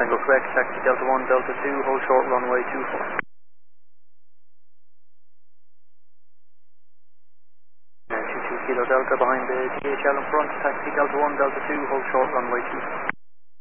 Tango Quebec, taxi Delta 1, Delta 2, hold short runway 24. Kilo Delta behind the THL in front, taxi Delta 1, Delta 2, hold short runway 24.